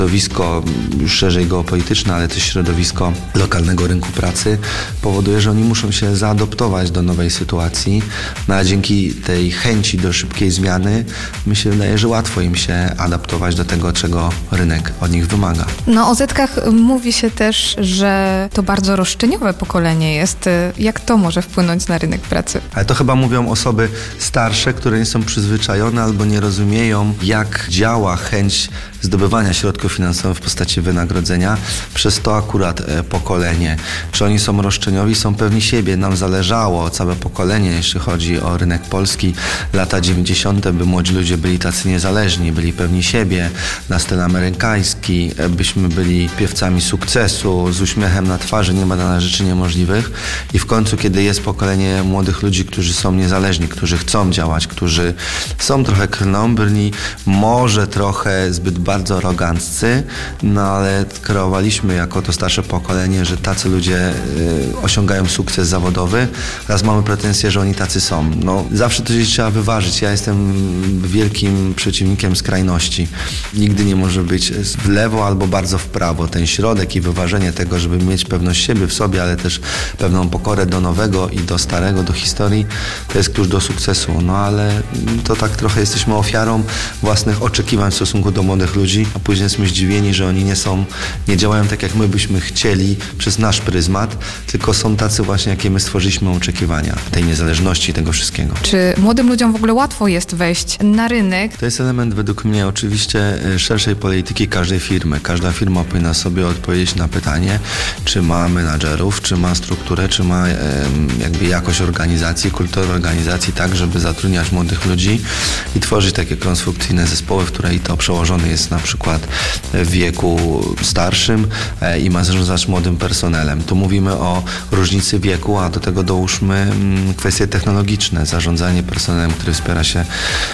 Środowisko już szerzej geopolityczne, ale też środowisko lokalnego rynku pracy powoduje, że oni muszą się zaadoptować do nowej sytuacji, no a dzięki tej chęci do szybkiej zmiany mi się wydaje, że łatwo im się adaptować do tego, czego rynek od nich wymaga. No o Zetkach mówi się też, że to bardzo roszczeniowe pokolenie jest. Jak to może wpłynąć na rynek pracy? Ale to chyba mówią osoby starsze, które nie są przyzwyczajone albo nie rozumieją, jak działa chęć zdobywania środków finansowych w postaci wynagrodzenia przez to akurat pokolenie. Czy oni są roszczeniowi, są pewni siebie. Nam zależało, całe pokolenie, jeśli chodzi o rynek polski, lata 90., by młodzi ludzie byli tacy niezależni, byli pewni siebie, na styl amerykański, byśmy byli piewcami sukcesu, z uśmiechem na twarzy, nie ma dla nas rzeczy niemożliwych. I w końcu, kiedy jest pokolenie młodych ludzi, którzy są niezależni, którzy chcą działać, którzy są trochę krnąbrni, może trochę zbyt bardzo aroganccy, no ale kreowaliśmy jako to starsze pokolenie, że tacy ludzie osiągają sukces zawodowy. Teraz mamy pretensje, że oni tacy są. No, zawsze to się trzeba wyważyć. Ja jestem wielkim przeciwnikiem skrajności. Nigdy nie może być w lewo albo bardzo w prawo. Ten środek i wyważenie tego, żeby mieć pewność siebie w sobie, ale też pewną pokorę do nowego i do starego, do historii, to jest klucz do sukcesu. No ale to tak trochę jesteśmy ofiarą własnych oczekiwań w stosunku do młodych ludzi, a później jesteśmy zdziwieni, że oni nie działają tak, jak my byśmy chcieli przez nasz pryzmat, tylko są tacy właśnie, jakie my stworzyliśmy oczekiwania tej niezależności, tego wszystkiego. Czy młodym ludziom w ogóle łatwo jest wejść na rynek? To jest element według mnie oczywiście szerszej polityki każdej firmy. Każda firma powinna sobie odpowiedzieć na pytanie, czy ma menadżerów, czy ma strukturę, czy ma jakby jakość organizacji, kulturę organizacji tak, żeby zatrudniać młodych ludzi i tworzyć takie konstrukcyjne zespoły, w której to przełożony jest na przykład w wieku starszym i ma zarządzać młodym personelem. Tu mówimy o różnicy wieku, a do tego dołóżmy kwestie technologiczne, zarządzanie personelem, który wspiera się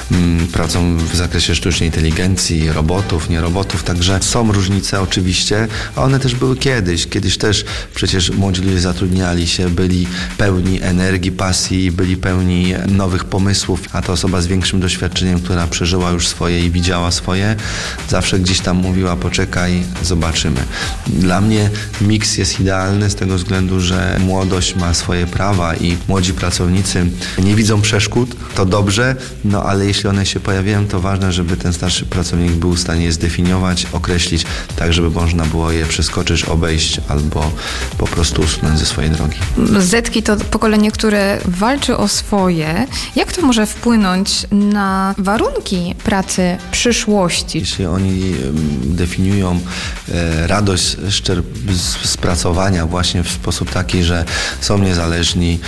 pracą w zakresie sztucznej inteligencji, robotów, nie robotów, także są różnice oczywiście, a one też były kiedyś. Kiedyś też przecież młodzi ludzie zatrudniali się, byli pełni energii, pasji, byli pełni nowych pomysłów, a ta osoba z większym doświadczeniem, która przeżyła już swoje i widziała swoje, zawsze gdzieś tam mówiła, poczekaj, zobaczymy. Dla mnie miks jest idealny z tego względu, że młodość ma swoje prawa i młodzi pracownicy nie widzą przeszkód, to dobrze, no ale jeśli one się pojawiają, to ważne, żeby ten starszy pracownik był w stanie je zdefiniować, określić, tak żeby można było je przeskoczyć, obejść albo po prostu usunąć ze swojej drogi. Zetki to pokolenie, które walczy o swoje. Jak to może wpłynąć na warunki pracy przyszłości? Jeśli oni definiują radość z pracowania właśnie w sposób taki, że są niezależni,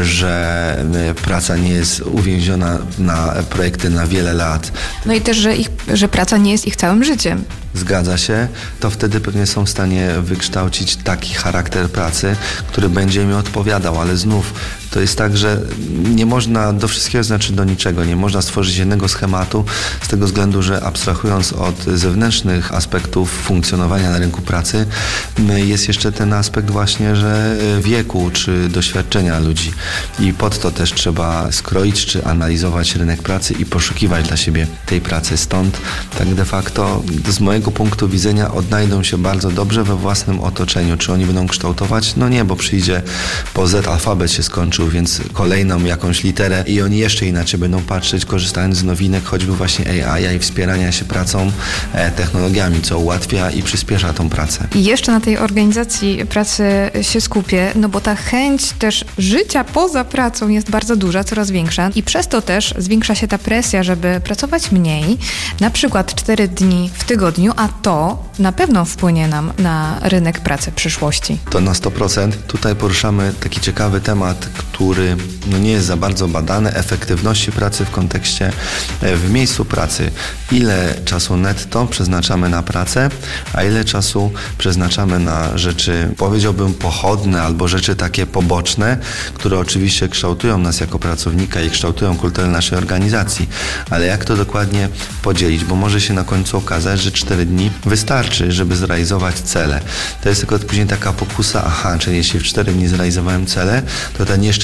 że praca nie jest uwięziona na projekty na wiele lat. No i też, że praca nie jest ich całym życiem. Zgadza się, to wtedy pewnie są w stanie wykształcić taki charakter pracy, który będzie im odpowiadał, ale znów to jest tak, że nie można do wszystkiego, znaczy do niczego, nie można stworzyć jednego schematu z tego względu, że abstrahując od zewnętrznych aspektów funkcjonowania na rynku pracy, jest jeszcze ten aspekt właśnie, że wieku czy doświadczenia ludzi i pod to też trzeba skroić czy analizować rynek pracy i poszukiwać dla siebie tej pracy. Stąd tak de facto z mojego punktu widzenia odnajdą się bardzo dobrze we własnym otoczeniu. Czy oni będą kształtować? No nie, bo przyjdzie po Z, alfabet się skończył, więc kolejną jakąś literę i oni jeszcze inaczej będą patrzeć, korzystając z nowinek, choćby właśnie AI i wspierania się pracą, technologiami, co ułatwia i przyspiesza tą pracę. I jeszcze na tej organizacji pracy się skupię, no bo ta chęć też życia poza pracą jest bardzo duża, coraz większa i przez to też zwiększa się ta presja, żeby pracować mniej, na przykład 4 dni w tygodniu, a to na pewno wpłynie nam na rynek pracy przyszłości. To na 100%. Tutaj poruszamy taki ciekawy temat, który nie jest za bardzo badany, efektywności pracy w kontekście w miejscu pracy. Ile czasu netto przeznaczamy na pracę, a ile czasu przeznaczamy na rzeczy, powiedziałbym, pochodne albo rzeczy takie poboczne, które oczywiście kształtują nas jako pracownika i kształtują kulturę naszej organizacji. Ale jak to dokładnie podzielić? Bo może się na końcu okazać, że 4 dni wystarczy, żeby zrealizować cele. To jest tylko później taka pokusa, czyli jeśli w 4 dni zrealizowałem cele, to ten jeszcze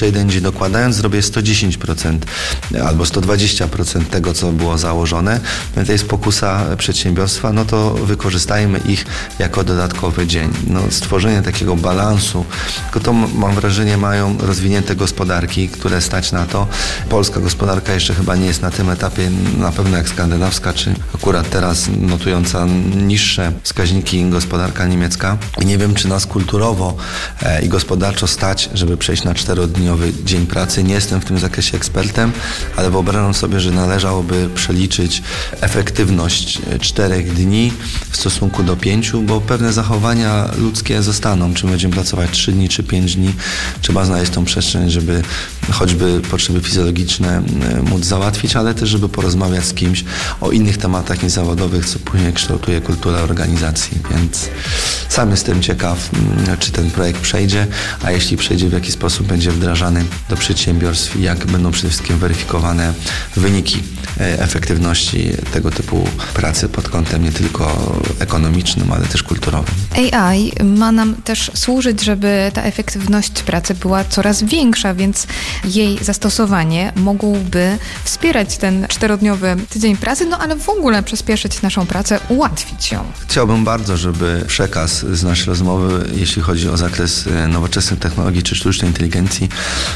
jeden dzień dokładając zrobię 110% albo 120% tego, co było założone. To jest pokusa przedsiębiorstwa, no to wykorzystajmy ich jako dodatkowy dzień. No, stworzenie takiego balansu, tylko to mam wrażenie mają rozwinięte gospodarki, które stać na to. Polska gospodarka jeszcze chyba nie jest na tym etapie, na pewno jak skandynawska, czy akurat teraz notująca niższe wskaźniki gospodarka niemiecka. I nie wiem, czy nas kulturowo i gospodarczo stać, żeby przejść na 4-dniowy dzień pracy. Nie jestem w tym zakresie ekspertem, ale wyobrażam sobie, że należałoby przeliczyć efektywność 4 dni w stosunku do 5, bo pewne zachowania ludzkie zostaną. Czy będziemy pracować 3 dni, czy 5 dni. Trzeba znaleźć tą przestrzeń, żeby choćby potrzeby fizjologiczne móc załatwić, ale też, żeby porozmawiać z kimś o innych tematach niezawodowych, co później kształtuje kulturę organizacji. Więc sam jestem ciekaw, czy ten projekt przejdzie, a jeśli przejdzie, w jaki sposób będzie wdrażany do przedsiębiorstw i jak będą przede wszystkim weryfikowane wyniki efektywności tego typu pracy pod kątem nie tylko ekonomicznym, ale też kulturowym. AI ma nam też służyć, żeby ta efektywność pracy była coraz większa, więc jej zastosowanie mogłoby wspierać ten 4-dniowy tydzień pracy, no ale w ogóle przyspieszyć naszą pracę, ułatwić ją. Chciałbym bardzo, żeby przekaz z naszej rozmowy, jeśli chodzi o zakres nowoczesnych technologii czy sztucznej inteligencji,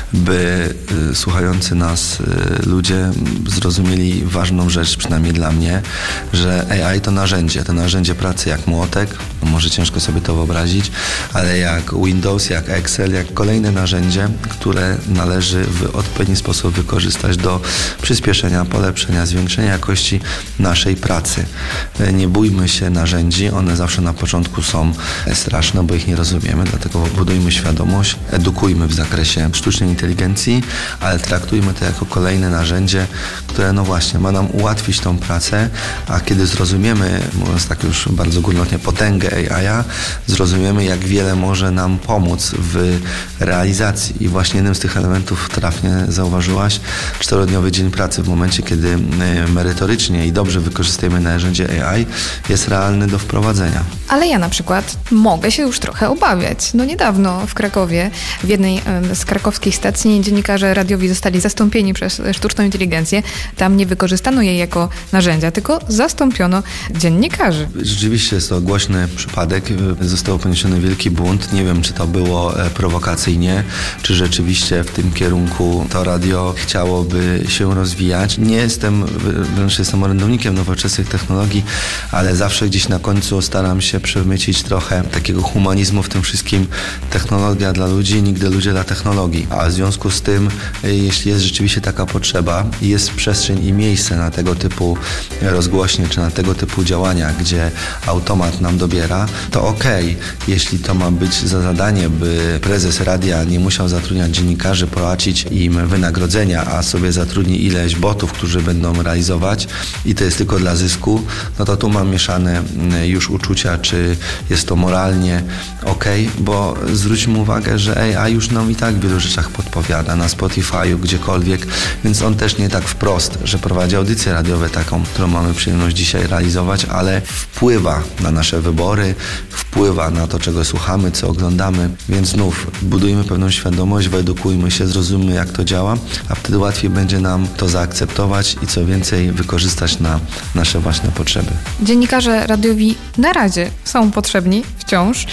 by słuchający nas ludzie zrozumieli ważną rzecz, przynajmniej dla mnie, że AI to narzędzie pracy jak młotek, no może ciężko sobie to wyobrazić, ale jak Windows, jak Excel, jak kolejne narzędzie, które należy w odpowiedni sposób wykorzystać do przyspieszenia, polepszenia, zwiększenia jakości naszej pracy. Nie bójmy się narzędzi, one zawsze na początku są straszne, bo ich nie rozumiemy, dlatego budujmy świadomość, edukujmy w zakresie sztucznej inteligencji, ale traktujmy to jako kolejne narzędzie, które no właśnie ma nam ułatwić tą pracę, a kiedy zrozumiemy, mówiąc tak już bardzo górnolotnie, potęgę AI, zrozumiemy, jak wiele może nam pomóc w realizacji. I właśnie jednym z tych elementów trafnie zauważyłaś, 4-dniowy dzień pracy w momencie, kiedy merytorycznie i dobrze wykorzystujemy narzędzie AI, jest realny do wprowadzenia. Ale ja na przykład mogę się już trochę obawiać. No niedawno w Krakowie, w jednej z krakowskich stacji dziennikarze radiowi zostali zastąpieni przez sztuczną inteligencję. Tam nie wykorzystano jej jako narzędzia, tylko zastąpiono dziennikarzy. Rzeczywiście jest to głośny przypadek. Został poniesiony wielki bunt. Nie wiem, czy to było prowokacyjnie, czy rzeczywiście w tym kierunku to radio chciałoby się rozwijać. Nie jestem, wręcz jestem orędownikiem nowoczesnych technologii, ale zawsze gdzieś na końcu staram się przemycić trochę takiego humanizmu w tym wszystkim. Technologia dla ludzi, nigdy ludzie dla technologii. A w związku z tym, jeśli jest rzeczywiście taka potrzeba i jest przestrzeń i miejsce na tego typu rozgłośnie, czy na tego typu działania, gdzie automat nam dobiera, to okej. Jeśli to ma być za zadanie, by prezes radia nie musiał zatrudniać dziennikarzy, płacić im wynagrodzenia, a sobie zatrudni ileś botów, którzy będą realizować i to jest tylko dla zysku, no to tu mam mieszane już uczucia, czy jest to moralnie okej, bo zwróćmy uwagę, że AI już nam i tak w wielu rzeczach podpowiada, na Spotify'u, gdziekolwiek, więc on też nie tak wprost, że prowadzi audycję radiowe taką, którą mamy przyjemność dzisiaj realizować, ale wpływa na nasze wybory, wpływa na to, czego słuchamy, co oglądamy, więc znów budujmy pewną świadomość, wyedukujmy się, zrozummy, jak to działa, a wtedy łatwiej będzie nam to zaakceptować i co więcej wykorzystać na nasze własne potrzeby. Dziennikarze radiowi na razie są potrzebni wciąż,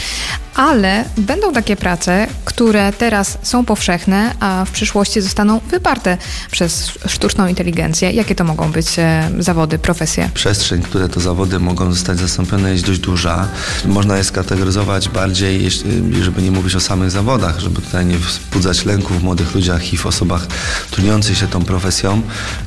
ale będą takie prace, które teraz są powszechne, a w przyszłości zostaną wyparte przez sztuczną inteligencję. Jakie to mogą być zawody, profesje? Przestrzeń, które to zawody mogą zostać zastąpione, jest dość duża. Można je skategoryzować bardziej, żeby nie mówić o samych zawodach, żeby tutaj nie wzbudzać lęku w młodych ludziach i w osobach trudniących się tą profesją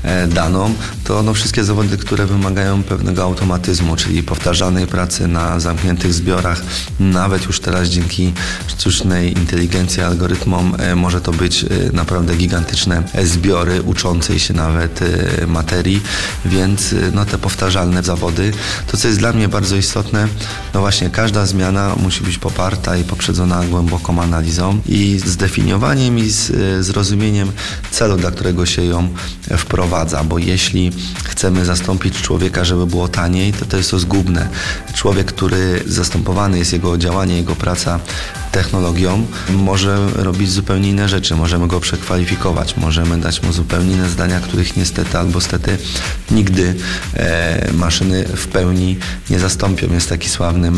daną, to no, wszystkie zawody, które wymagają pewnego automatyzmu, czyli powtarzalnej pracy na zamkniętych zbiorach, nawet już teraz dzięki sztucznej inteligencji, algorytmom może to być naprawdę gigantyczne zbiory uczącej się nawet materii, więc no, te powtarzalne zawody, to co jest dla mnie bardzo istotne, no właśnie każda zmiana musi być poparta i poprzedzona głęboką analizą i zdefiniowaniem i zrozumieniem celu, dla którego się ją wprowadza, bo jeśli chcemy zastąpić człowieka, żeby było taniej, to jest to zgubne. Człowiek, który zastępowany jest jego działanie, jego praca, praca technologią, może robić zupełnie inne rzeczy. Możemy go przekwalifikować, możemy dać mu zupełnie inne zdania, których niestety albo stety nigdy maszyny w pełni nie zastąpią. Jest taki sławny